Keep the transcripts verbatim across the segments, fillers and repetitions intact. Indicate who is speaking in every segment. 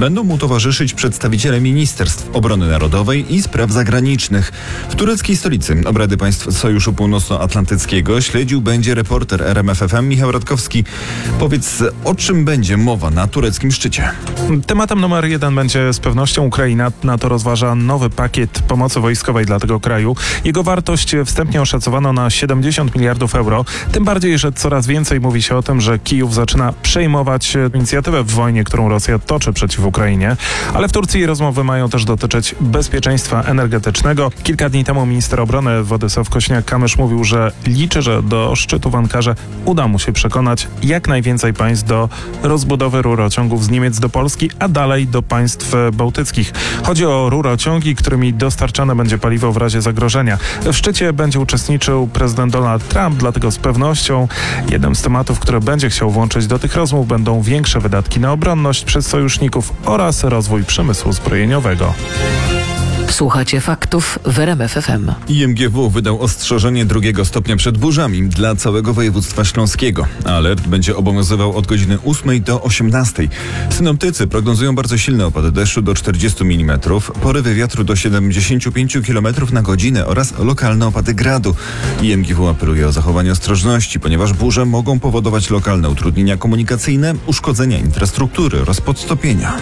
Speaker 1: Będą mu towarzyszyć przedstawiciele ministerstw obrony narodowej i spraw zagranicznych. W tureckiej stolicy obrady państw Sojuszu Północnoatlantyckiego śledził będzie reporter R M F F M Michał Radkowski. Powiedz, o czym będzie mowa na tureckim szczycie?
Speaker 2: Tematem numer jeden będzie z pewnością Ukraina. NATO rozważa nowy pakiet pomocy wojskowej dla tego kraju. Jego wartość wstępnie oszacowano na siedemdziesiąt miliardów euro. Tym bardziej, że coraz więcej mówi się o tym, że Kijów zaczyna przejmować inicjatywę w wojnie, którą Rosja toczy przeciw Ukrainie. Ale w Turcji rozmowy mają też dotyczyć bezpieczeństwa energetycznego. Kilka dni temu minister obrony Władysław Kośniak-Kamysz mówił, że liczy, że do szczytu w Ankarze uda mu się przekonać jak najwięcej państw do rozbudowy rurociągów z Niemiec do Polski, a dalej do państw bałtyckich. Chodzi o rurociągi, którymi dostarczane będzie paliwo w razie zagrożenia. W szczycie będzie uczestniczył prezydent Donald Trump, dlatego z pewnością jednym z tematów, które będzie chciał włączyć do tych rozmów, będą większe wydatki na obronność przez sojuszników oraz rozwój przemysłu zbrojeniowego.
Speaker 3: Słuchacie faktów w R M F F M.
Speaker 1: I M G W wydał ostrzeżenie drugiego stopnia przed burzami dla całego województwa śląskiego. Alert będzie obowiązywał od godziny ósmej do osiemnastej. Synoptycy prognozują bardzo silne opady deszczu do czterdziestu milimetrów, porywy wiatru do siedemdziesięciu pięciu kilometrów na godzinę oraz lokalne opady gradu. I M G W apeluje o zachowanie ostrożności, ponieważ burze mogą powodować lokalne utrudnienia komunikacyjne, uszkodzenia infrastruktury oraz podtopienia.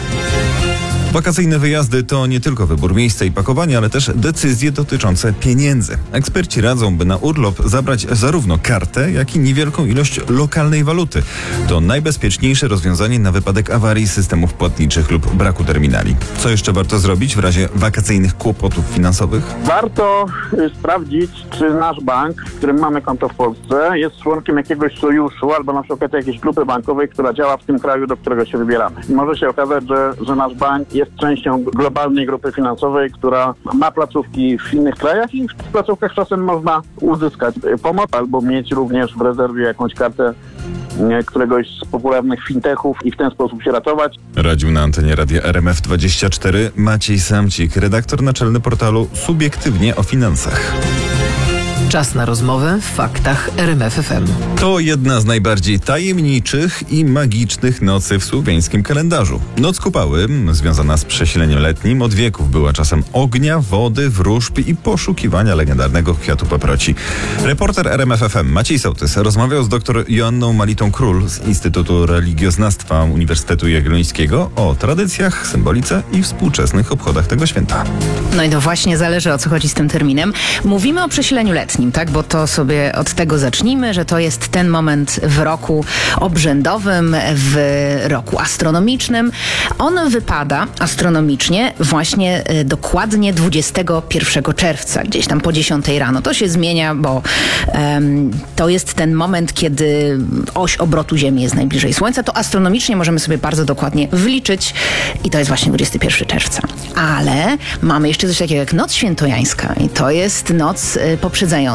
Speaker 1: Wakacyjne wyjazdy to nie tylko wybór miejsca i pakowania, ale też decyzje dotyczące pieniędzy. Eksperci radzą, by na urlop zabrać zarówno kartę, jak i niewielką ilość lokalnej waluty. To najbezpieczniejsze rozwiązanie na wypadek awarii systemów płatniczych lub braku terminali. Co jeszcze warto zrobić w razie wakacyjnych kłopotów finansowych?
Speaker 4: Warto y, sprawdzić, czy nasz bank, w którym mamy konto w Polsce, jest członkiem jakiegoś sojuszu albo na przykład jakiejś grupy bankowej, która działa w tym kraju, do którego się wybieramy. Może się okazać, że, że nasz bank jest częścią globalnej grupy finansowej, która ma placówki w innych krajach i w tych placówkach czasem można uzyskać pomoc albo mieć również w rezerwie jakąś kartę któregoś z popularnych fintechów i w ten sposób się ratować.
Speaker 1: Radził na antenie Radia R M F dwadzieścia cztery Maciej Samcik, redaktor naczelny portalu Subiektywnie o Finansach.
Speaker 3: Czas na rozmowę w faktach R M F F M.
Speaker 1: To jedna z najbardziej tajemniczych i magicznych nocy w słowiańskim kalendarzu. Noc Kupały, związana z przesileniem letnim, od wieków była czasem ognia, wody, wróżb i poszukiwania legendarnego kwiatu paproci. Reporter R M F F M Maciej Sołtys rozmawiał z dr Joanną Malitą-Król z Instytutu Religioznawstwa Uniwersytetu Jagiellońskiego o tradycjach, symbolice i współczesnych obchodach tego święta.
Speaker 5: No i to właśnie zależy, o co chodzi z tym terminem. Mówimy o przesileniu letnim, tak? Bo to sobie od tego zacznijmy, że to jest ten moment w roku obrzędowym, w roku astronomicznym. On wypada astronomicznie właśnie y, dokładnie dwudziestego pierwszego czerwca, gdzieś tam po dziesiątej rano. To się zmienia, bo um, to jest ten moment, kiedy oś obrotu Ziemi jest najbliżej Słońca. To astronomicznie możemy sobie bardzo dokładnie wyliczyć i to jest właśnie dwudziestego pierwszego czerwca. Ale mamy jeszcze coś takiego jak Noc Świętojańska i to jest noc y, poprzedzająca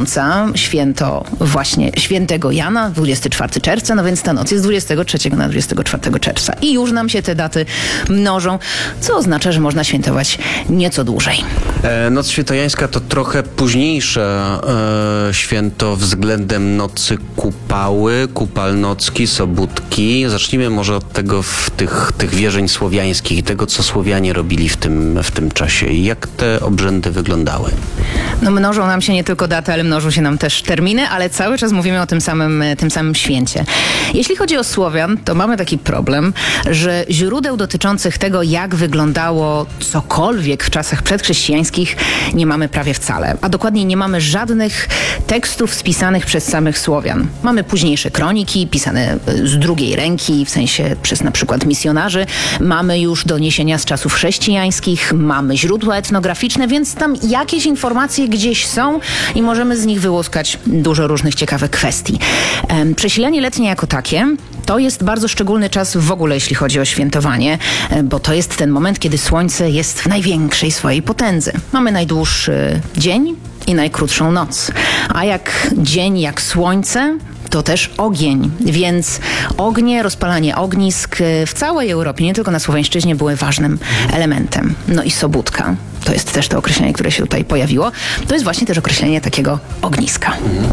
Speaker 5: święto właśnie świętego Jana, dwudziestego czwartego czerwca, no więc ta noc jest dwudziestego trzeciego na dwudziestego czwartego czerwca. I już nam się te daty mnożą, co oznacza, że można świętować nieco dłużej.
Speaker 6: E, Noc Świętojańska to trochę późniejsze e, święto względem Nocy Kupały, Kupalnocki, Sobótki. Zacznijmy może od tego, w tych, tych wierzeń słowiańskich i tego, co Słowianie robili w tym, w tym czasie. Jak te obrzędy wyglądały?
Speaker 5: No mnożą nam się nie tylko daty, ale mnożą się nam też terminy, ale cały czas mówimy o tym samym, tym samym święcie. Jeśli chodzi o Słowian, to mamy taki problem, że źródeł dotyczących tego, jak wyglądało cokolwiek w czasach przedchrześcijańskich, nie mamy prawie wcale. A dokładniej nie mamy żadnych tekstów spisanych przez samych Słowian. Mamy późniejsze kroniki, pisane z drugiej ręki, w sensie przez na przykład misjonarzy. Mamy już doniesienia z czasów chrześcijańskich, mamy źródła etnograficzne, więc tam jakieś informacje gdzieś są i możemy z nich wyłuskać dużo różnych ciekawych kwestii. Przesilenie letnie jako takie to jest bardzo szczególny czas w ogóle, jeśli chodzi o świętowanie, bo to jest ten moment, kiedy słońce jest w największej swojej potędze. Mamy najdłuższy dzień i najkrótszą noc. A jak dzień, jak słońce, to też ogień, więc ognie, rozpalanie ognisk w całej Europie, nie tylko na Słowiańszczyźnie, były ważnym elementem. No i Sobótka. to jest też to określenie, które się tutaj pojawiło, to jest właśnie też określenie takiego ogniska.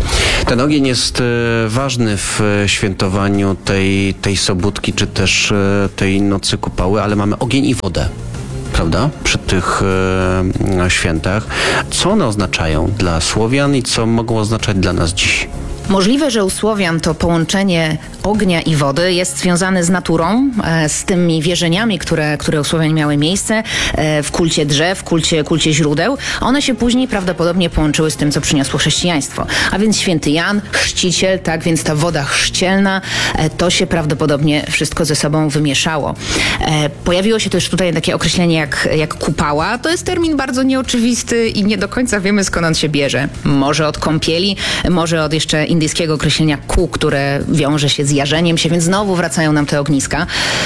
Speaker 6: Ten ogień jest e, ważny w e, świętowaniu tej, tej sobótki, czy też e, tej nocy kupały, ale mamy ogień i wodę, prawda? Przy tych e, świętach. Co one oznaczają dla Słowian i co mogą oznaczać dla nas dziś?
Speaker 5: Możliwe, że u Słowian to połączenie ognia i wody jest związane z naturą, e, z tymi wierzeniami, które, które u Słowian miały miejsce e, w kulcie drzew, w kulcie, kulcie źródeł. One się później prawdopodobnie połączyły z tym, co przyniosło chrześcijaństwo. A więc święty Jan, chrzciciel, tak więc ta woda chrzcielna, e, to się prawdopodobnie wszystko ze sobą wymieszało. E, pojawiło się też tutaj takie określenie jak, jak kupała. To jest termin bardzo nieoczywisty i nie do końca wiemy, skąd on się bierze. Może od kąpieli, może od jeszcze indyjskiego określenia ku, które wiąże się z jarzeniem się, więc znowu wracają nam te ogniska.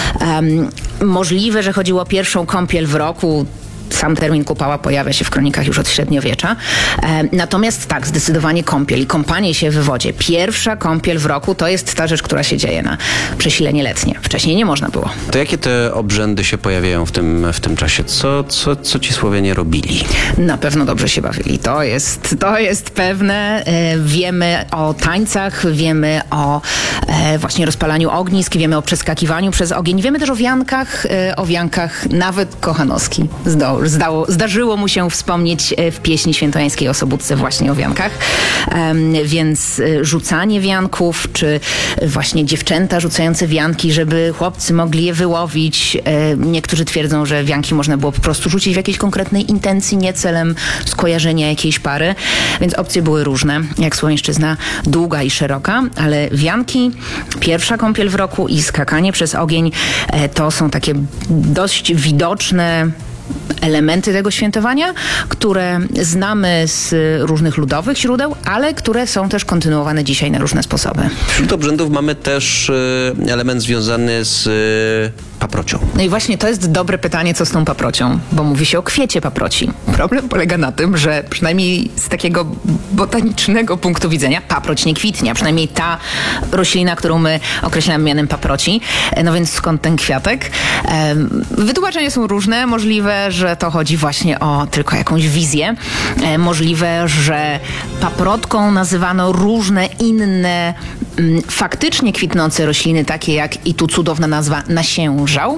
Speaker 5: Um, możliwe, że chodziło o pierwszą kąpiel w roku. Sam termin kupała pojawia się w kronikach już od średniowiecza. E, natomiast tak, zdecydowanie kąpiel i kąpanie się w wodzie. Pierwsza kąpiel w roku to jest ta rzecz, która się dzieje na przesilenie letnie. Wcześniej nie można było.
Speaker 6: To jakie te obrzędy się pojawiają w tym, w tym czasie? Co, co, co ci Słowianie robili?
Speaker 5: Na pewno dobrze się bawili. To jest, to jest pewne. E, wiemy o tańcach, wiemy o e, właśnie rozpalaniu ognisk, wiemy o przeskakiwaniu przez ogień. Wiemy też o wiankach, e, o wiankach nawet Kochanowski zdołał. Zdało, zdarzyło mu się wspomnieć w pieśni świętojańskiej o Sobótce właśnie o wiankach. Um, więc rzucanie wianków, czy właśnie dziewczęta rzucające wianki, żeby chłopcy mogli je wyłowić. Um, niektórzy twierdzą, że wianki można było po prostu rzucić w jakiejś konkretnej intencji, nie celem skojarzenia jakiejś pary. Więc opcje były różne, jak słowiańszczyzna długa i szeroka, ale wianki, pierwsza kąpiel w roku i skakanie przez ogień to są takie dość widoczne elementy tego świętowania, które znamy z różnych ludowych źródeł, ale które są też kontynuowane dzisiaj na różne sposoby.
Speaker 6: Wśród obrzędów mamy też y, element związany z y, paprocią.
Speaker 5: No i właśnie to jest dobre pytanie, co z tą paprocią, bo mówi się o kwiecie paproci. Problem polega na tym, że przynajmniej z takiego botanicznego punktu widzenia paproć nie kwitnie, a przynajmniej ta roślina, którą my określamy mianem paproci. No więc skąd ten kwiatek? Wytłumaczenia są różne. Możliwe, że to chodzi właśnie o tylko jakąś wizję. Możliwe, że paprotką nazywano różne inne faktycznie kwitnące rośliny, takie jak i tu cudowna nazwa nasiężał,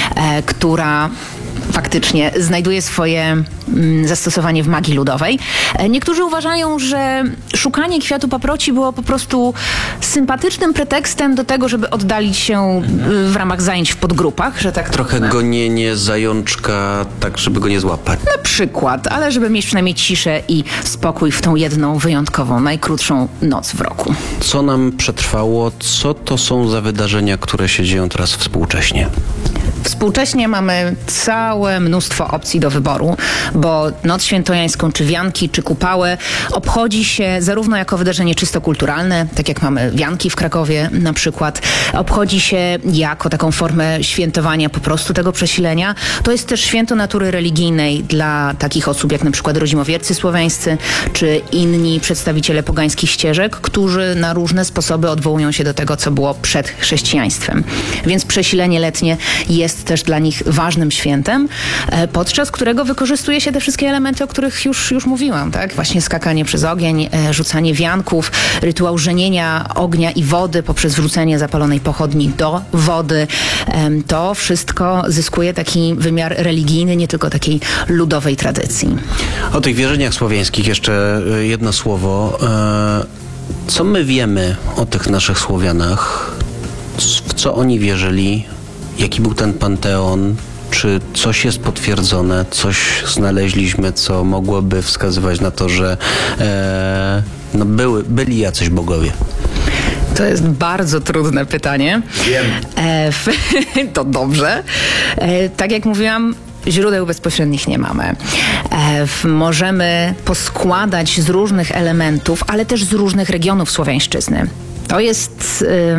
Speaker 5: która faktycznie znajduje swoje zastosowanie w magii ludowej. Niektórzy uważają, że szukanie kwiatu paproci było po prostu sympatycznym pretekstem do tego, żeby oddalić się w ramach zajęć w podgrupach, że tak
Speaker 6: Trochę gonienie zajączka, tak żeby go nie złapać.
Speaker 5: na przykład, ale żeby mieć przynajmniej ciszę i spokój w tą jedną wyjątkową, najkrótszą noc w roku.
Speaker 6: Co nam przetrwało? Co to są za wydarzenia, które się dzieją teraz współcześnie?
Speaker 5: Współcześnie mamy całe mnóstwo opcji do wyboru, bo Noc Świętojańską, czy wianki, czy kupałę obchodzi się zarówno jako wydarzenie czysto kulturalne, tak jak mamy wianki w Krakowie na przykład, obchodzi się jako taką formę świętowania po prostu tego przesilenia. To jest też święto natury religijnej dla takich osób jak na przykład rodzimowiercy słowiańscy, czy inni przedstawiciele pogańskich ścieżek, którzy na różne sposoby odwołują się do tego, co było przed chrześcijaństwem. Więc przesilenie letnie jest też dla nich ważnym świętem, podczas którego wykorzystuje się te wszystkie elementy, o których już, już mówiłam, tak? Właśnie skakanie przez ogień, rzucanie wianków, rytuał żenienia ognia i wody poprzez wrzucenie zapalonej pochodni do wody. To wszystko zyskuje taki wymiar religijny, nie tylko takiej ludowej tradycji.
Speaker 6: O tych wierzeniach słowiańskich jeszcze jedno słowo. Co my wiemy o tych naszych Słowianach? W co oni wierzyli? Jaki był ten panteon? Czy coś jest potwierdzone? Coś znaleźliśmy, co mogłoby wskazywać na to, że e, no były, byli jacyś bogowie?
Speaker 5: To jest bardzo trudne pytanie.
Speaker 1: Wiem.
Speaker 5: E, f, to dobrze. E, tak jak mówiłam, źródeł bezpośrednich nie mamy. E, w, możemy poskładać z różnych elementów, ale też z różnych regionów słowiańszczyzny. To jest... Y,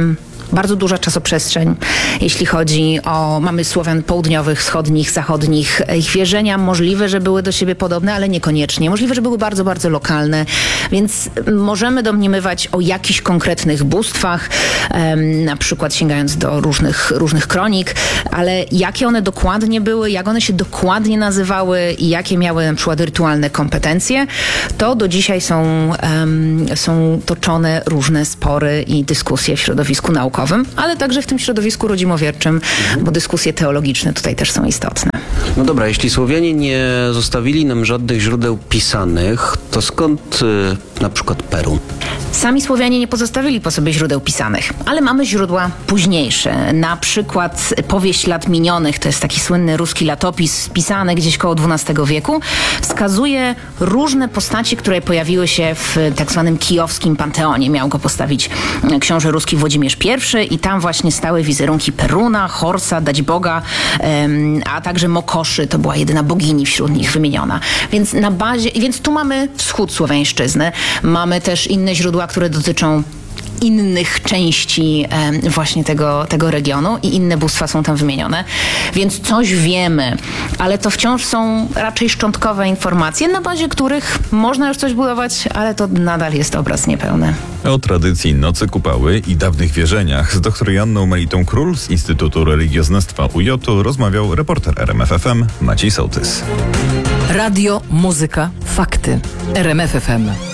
Speaker 5: bardzo duża czasoprzestrzeń, jeśli chodzi o, mamy Słowian południowych, wschodnich, zachodnich. Ich wierzenia możliwe, że były do siebie podobne, ale niekoniecznie. Możliwe, że były bardzo, bardzo lokalne, więc możemy domniemywać o jakichś konkretnych bóstwach, em, na przykład sięgając do różnych, różnych kronik, ale jakie one dokładnie były, jak one się dokładnie nazywały i jakie miały na przykład rytualne kompetencje, to do dzisiaj są, em, są toczone różne spory i dyskusje w środowisku naukowym, ale także w tym środowisku rodzimowierczym, bo dyskusje teologiczne tutaj też są istotne.
Speaker 6: No dobra, jeśli Słowianie nie zostawili nam żadnych źródeł pisanych, to skąd y, na przykład Perun?
Speaker 5: Sami Słowianie nie pozostawili po sobie źródeł pisanych, ale mamy źródła późniejsze. Na przykład Powieść lat minionych, to jest taki słynny ruski latopis spisany gdzieś koło dwunastego wieku, wskazuje różne postaci, które pojawiły się w tak zwanym kijowskim panteonie. Miał go postawić książę ruski Włodzimierz I i tam właśnie stały wizerunki Peruna, Horsa, Daćboga, em, a także Mokoszy, to była jedyna bogini wśród nich wymieniona. Więc na bazie, więc tu mamy wschód słowiańszczyzny, mamy też inne źródła, które dotyczą innych części e, właśnie tego, tego regionu i inne bóstwa są tam wymienione. Więc coś wiemy, ale to wciąż są raczej szczątkowe informacje, na bazie których można już coś budować, ale to nadal jest obraz niepełny.
Speaker 1: O tradycji Nocy Kupały i dawnych wierzeniach z doktor Joanną Melitą Król z Instytutu Religioznawstwa U J U rozmawiał reporter R M F F M Maciej Sołtys.
Speaker 3: Radio, muzyka, fakty. R M F F M.